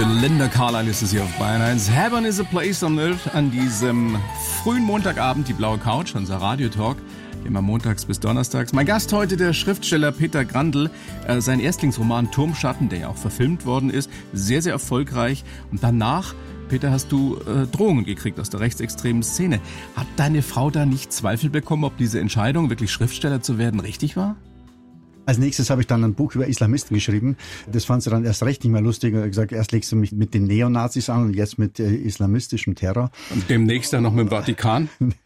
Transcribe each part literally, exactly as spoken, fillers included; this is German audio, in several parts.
Belinda Carlisle ist es hier auf Bayern eins. Heaven is a place on earth an diesem frühen Montagabend, die blaue Couch, unser Radiotalk, immer montags bis donnerstags. Mein Gast heute, der Schriftsteller Peter Grandl, äh, sein Erstlingsroman Turmschatten, der ja auch verfilmt worden ist, sehr, sehr erfolgreich. Und danach, Peter, hast du äh, Drohungen gekriegt aus der rechtsextremen Szene. Hat deine Frau da nicht Zweifel bekommen, ob diese Entscheidung, wirklich Schriftsteller zu werden, richtig war? Als nächstes habe ich dann ein Buch über Islamisten geschrieben. Das fand sie dann erst recht nicht mehr lustig. Ich habe gesagt, erst legst du mich mit den Neonazis an und jetzt mit äh, islamistischem Terror. Und demnächst dann noch mit dem Vatikan?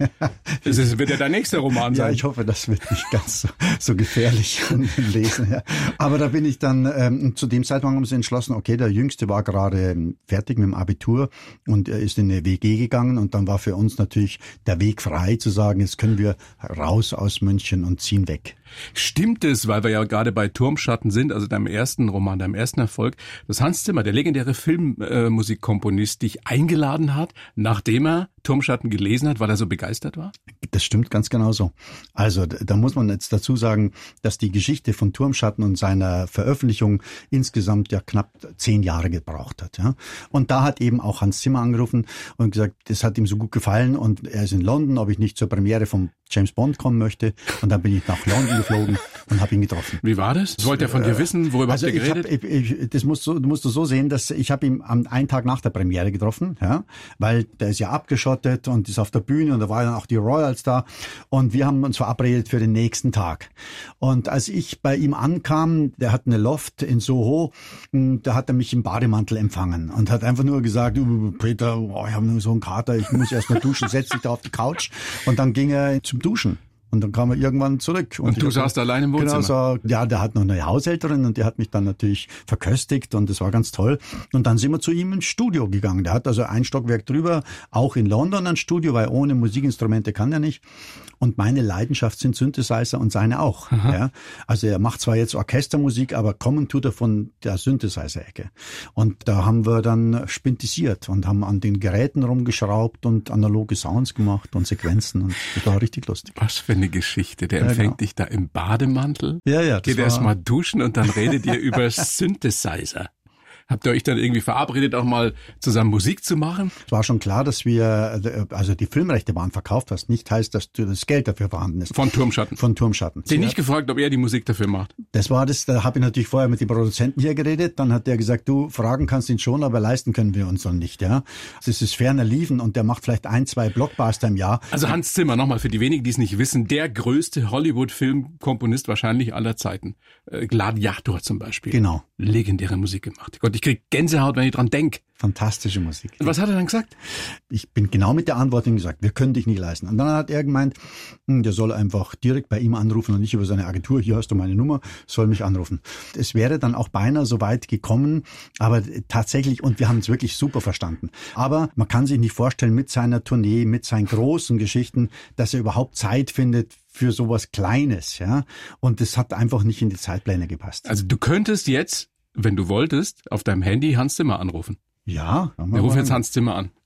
Das ist, wird ja dein nächster Roman sein. Ja, ich hoffe, das wird nicht ganz so, so gefährlich lesen. Ja. Aber da bin ich dann, ähm, zu dem Zeitpunkt haben sie entschlossen, okay, der Jüngste war gerade ähm, fertig mit dem Abitur und er ist in eine W G gegangen und dann war für uns natürlich der Weg frei zu sagen, jetzt können wir raus aus München und ziehen weg. Stimmt es, weil wir ja gerade bei Turmschatten sind, also deinem ersten Roman, deinem ersten Erfolg, dass Hans Zimmer, der legendäre Filmmusikkomponist, äh, dich eingeladen hat, nachdem er Turmschatten gelesen hat, weil er so begeistert war? Das stimmt ganz genau so. Also da muss man jetzt dazu sagen, dass die Geschichte von Turmschatten und seiner Veröffentlichung insgesamt ja knapp zehn Jahre gebraucht hat. Ja. Und da hat eben auch Hans Zimmer angerufen und gesagt, das hat ihm so gut gefallen und er ist in London, ob ich nicht zur Premiere von James Bond kommen möchte. Und dann bin ich nach London geflogen und habe ihn getroffen. Wie war das? Wollte er von dir wissen? Worüber also habt ihr geredet? Ich hab, ich, ich, das musst du, musst du so sehen, dass ich habe ihn am einen Tag nach der Premiere getroffen, ja, weil der ist ja abgeschottet und ist auf der Bühne und da waren dann auch die Royals da und wir haben uns verabredet für den nächsten Tag. Und als ich bei ihm ankam, der hat eine Loft in Soho, da hat er mich im Bademantel empfangen und hat einfach nur gesagt, Peter, oh, ich habe nur so einen Kater, ich muss erst mal duschen, setz dich da auf die Couch und dann ging er zum Duschen. Und dann kam er irgendwann zurück. Und, und du saßt allein im Wohnzimmer? Genau, so, ja, der hat noch eine Haushälterin und die hat mich dann natürlich verköstigt und das war ganz toll. Und dann sind wir zu ihm ins Studio gegangen. Der hat also ein Stockwerk drüber, auch in London ein Studio, weil ohne Musikinstrumente kann er nicht. Und meine Leidenschaft sind Synthesizer und seine auch. Ja. Also er macht zwar jetzt Orchestermusik, aber kommen tut er von der Synthesizer-Ecke. Und da haben wir dann spintisiert und haben an den Geräten rumgeschraubt und analoge Sounds gemacht und Sequenzen und das war richtig lustig. Was für eine Geschichte. Der empfängt ja, genau. dich da im Bademantel, ja, ja, geht erst mal duschen und dann redet ihr über Synthesizer. Habt ihr euch dann irgendwie verabredet, auch mal zusammen Musik zu machen? Es war schon klar, dass wir, also die Filmrechte waren verkauft, was nicht heißt, dass das Geld dafür vorhanden ist. Von Turmschatten? Von Turmschatten. Den nicht gefragt, ob er die Musik dafür macht? Das war das, da habe ich natürlich vorher mit dem Produzenten hier geredet, dann hat der gesagt, du, fragen kannst ihn schon, aber leisten können wir uns noch nicht, ja. Das ist ferner liefen und der macht vielleicht ein, zwei Blockbuster im Jahr. Also Hans Zimmer, nochmal für die wenigen, die es nicht wissen, der größte Hollywood-Filmkomponist wahrscheinlich aller Zeiten. Äh, Gladiator zum Beispiel. Genau. Legendäre Musik gemacht. Gott, ich krieg Gänsehaut, wenn ich dran denke. Fantastische Musik. Und was hat er dann gesagt? Ich bin genau mit der Antwort gesagt, wir können dich nicht leisten. Und dann hat er gemeint, der soll einfach direkt bei ihm anrufen und nicht über seine Agentur. Hier hast du meine Nummer, soll mich anrufen. Es wäre dann auch beinahe so weit gekommen, aber tatsächlich, und wir haben es wirklich super verstanden. Aber man kann sich nicht vorstellen, mit seiner Tournee, mit seinen großen Geschichten, dass er überhaupt Zeit findet für sowas Kleines, ja. Und das hat einfach nicht in die Zeitpläne gepasst. Also du könntest jetzt, wenn du wolltest, auf deinem Handy Hans Zimmer anrufen. Ja. Wir rufen jetzt Hans Zimmer an.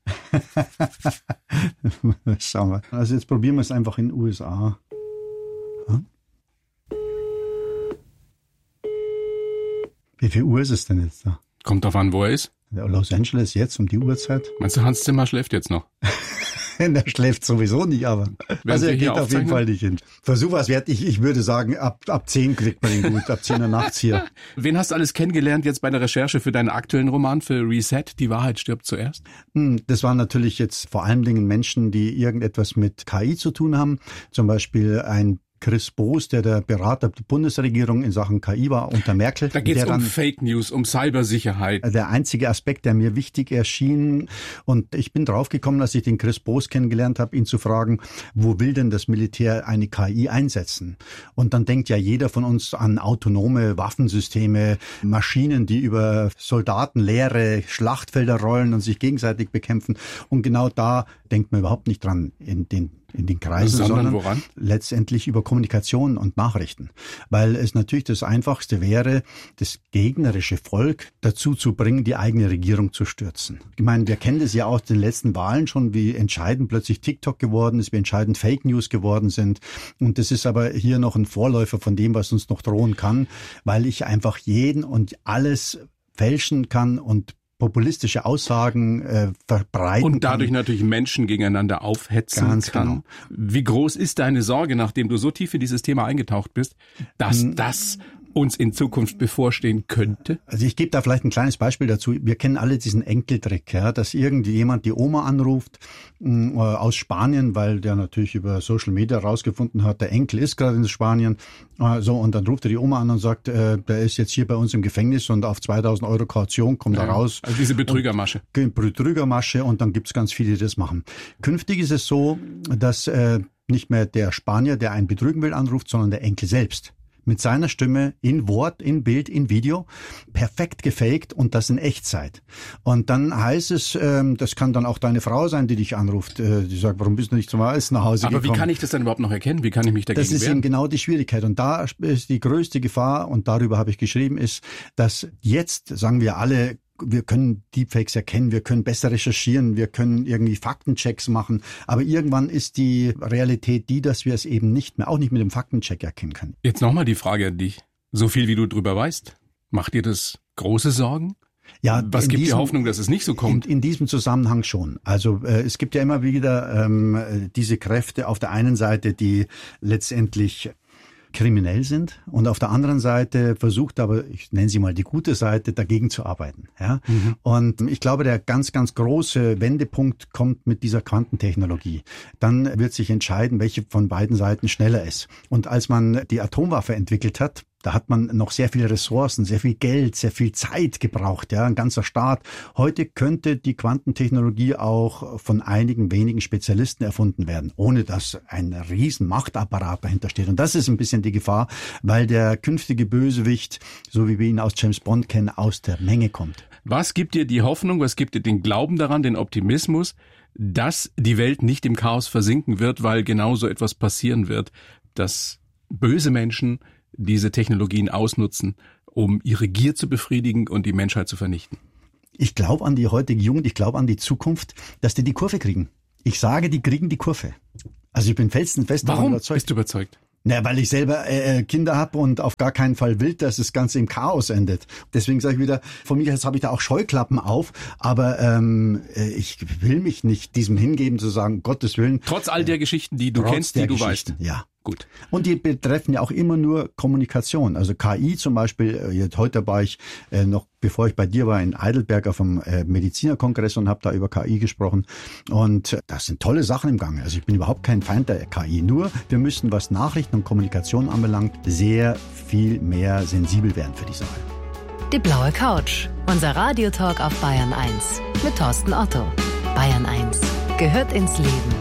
Schauen wir. Also jetzt probieren wir es einfach in den U S A. Hm? Wie viel Uhr ist es denn jetzt da? Kommt drauf an, wo er ist. Los Angeles jetzt um die Uhrzeit. Meinst du, Hans Zimmer schläft jetzt noch? Der schläft sowieso nicht, aber also er geht auf jeden Fall nicht hin. Versuch was wert. Ich, ich würde sagen, ab, ab zehn kriegt man ihn gut, ab zehn Uhr nachts hier. Wen hast du alles kennengelernt jetzt bei der Recherche für deinen aktuellen Roman, für Reset, Die Wahrheit stirbt zuerst? Das waren natürlich jetzt vor allen Dingen Menschen, die irgendetwas mit K I zu tun haben. Zum Beispiel ein Chris Boos, der der Berater der Bundesregierung in Sachen K I war unter Merkel. Da geht es um Fake News, um Cybersicherheit. Der einzige Aspekt, der mir wichtig erschien. Und ich bin draufgekommen, als ich den Chris Boos kennengelernt habe, ihn zu fragen, wo will denn das Militär eine K I einsetzen? Und dann denkt ja jeder von uns an autonome Waffensysteme, Maschinen, die über soldatenleere Schlachtfelder rollen und sich gegenseitig bekämpfen. Und genau da denkt man überhaupt nicht dran in den in den Kreisen, sondern, sondern woran? Letztendlich über Kommunikation und Nachrichten. Weil es natürlich das Einfachste wäre, das gegnerische Volk dazu zu bringen, die eigene Regierung zu stürzen. Ich meine, wir kennen das ja aus den letzten Wahlen schon, wie entscheidend plötzlich TikTok geworden ist, wie entscheidend Fake News geworden sind. Und das ist aber hier noch ein Vorläufer von dem, was uns noch drohen kann, weil ich einfach jeden und alles fälschen kann und populistische Aussagen äh, verbreiten und dadurch kann. natürlich Menschen gegeneinander aufhetzen Ganz kann. genau. Wie groß ist deine Sorge, nachdem du so tief in dieses Thema eingetaucht bist, dass hm. das uns in Zukunft bevorstehen könnte? Also ich gebe da vielleicht ein kleines Beispiel dazu. Wir kennen alle diesen Enkeltrick, ja, dass irgendjemand die Oma anruft äh, aus Spanien, weil der natürlich über Social Media rausgefunden hat, der Enkel ist gerade in Spanien. Äh, so, und dann ruft er die Oma an und sagt, äh, der ist jetzt hier bei uns im Gefängnis und auf zweitausend Euro Kaution kommt ja, er raus. Also diese Betrügermasche. Und, Betrügermasche und dann gibt's ganz viele, die das machen. Künftig ist es so, dass äh, nicht mehr der Spanier, der einen betrügen will, anruft, sondern der Enkel selbst. Mit seiner Stimme in Wort, in Bild, in Video, perfekt gefaked und das in Echtzeit. Und dann heißt es, ähm, das kann dann auch deine Frau sein, die dich anruft, äh, die sagt, warum bist du nicht zum Essen nach Hause Aber gekommen? wie kann ich das dann überhaupt noch erkennen? Wie kann ich mich dagegen wehren? Das ist wehren? eben genau die Schwierigkeit. Und da ist die größte Gefahr, und darüber habe ich geschrieben, ist, dass jetzt, sagen wir alle, wir können Deepfakes erkennen, wir können besser recherchieren, wir können irgendwie Faktenchecks machen, aber irgendwann ist die Realität die, dass wir es eben nicht mehr, auch nicht mit dem Faktencheck erkennen können. Jetzt nochmal die Frage an dich. So viel wie du drüber weißt, macht dir das große Sorgen? Ja, was gibt diesem, dir Hoffnung, dass es nicht so kommt? In, in diesem Zusammenhang schon. Also äh, es gibt ja immer wieder ähm, diese Kräfte auf der einen Seite, die letztendlich kriminell sind und auf der anderen Seite versucht aber, ich nenne sie mal die gute Seite, dagegen zu arbeiten. Ja? Mhm. Und ich glaube, der ganz, ganz große Wendepunkt kommt mit dieser Quantentechnologie. Dann wird sich entscheiden, welche von beiden Seiten schneller ist. Und als man die Atomwaffe entwickelt hat, da hat man noch sehr viele Ressourcen, sehr viel Geld, sehr viel Zeit gebraucht, ja, ein ganzer Staat. Heute könnte die Quantentechnologie auch von einigen wenigen Spezialisten erfunden werden, ohne dass ein riesen Machtapparat dahinter steht. Und das ist ein bisschen die Gefahr, weil der künftige Bösewicht, so wie wir ihn aus James Bond kennen, aus der Menge kommt. Was gibt dir die Hoffnung, was gibt dir den Glauben daran, den Optimismus, dass die Welt nicht im Chaos versinken wird, weil genau so etwas passieren wird, dass böse Menschen diese Technologien ausnutzen, um ihre Gier zu befriedigen und die Menschheit zu vernichten? Ich glaube an die heutige Jugend, ich glaube an die Zukunft, dass die die Kurve kriegen. Ich sage, die kriegen die Kurve. Also ich bin felsenfest davon Warum überzeugt. bist du überzeugt? Na, weil ich selber äh, Kinder habe und auf gar keinen Fall will, dass das Ganze im Chaos endet. Deswegen sage ich wieder, von mir aus habe ich da auch Scheuklappen auf, aber ähm, ich will mich nicht diesem hingeben zu sagen, um Gottes Willen. Trotz all der Geschichten, die du kennst, die du weißt. Ja. Gut. Und die betreffen ja auch immer nur Kommunikation. Also K I zum Beispiel, jetzt heute war ich äh, noch, bevor ich bei dir war, in Heidelberg auf dem äh, Medizinerkongress und habe da über K I gesprochen. Und äh, das sind tolle Sachen im Gange. Also ich bin überhaupt kein Feind der K I. Nur wir müssen, was Nachrichten und Kommunikation anbelangt, sehr viel mehr sensibel werden für die Sache. Die blaue Couch. Unser Radiotalk auf Bayern eins mit Thorsten Otto. Bayern eins gehört ins Leben.